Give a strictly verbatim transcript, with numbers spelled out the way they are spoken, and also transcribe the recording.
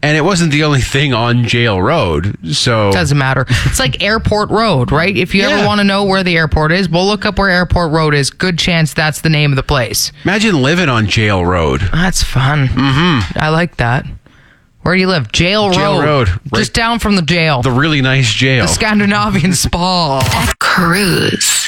And it wasn't the only thing on Jail Road, so... Doesn't matter. It's like Airport Road, right? If you Yeah. ever want to know where the airport is, well, look up where Airport Road is. Good chance that's the name of the place. Imagine living on Jail Road. That's fun. Mm-hmm. I like that. Where do you live? Jail Road. Jail Road. Right. Just down from the jail. The really nice jail. The Scandinavian Spa. Cruise.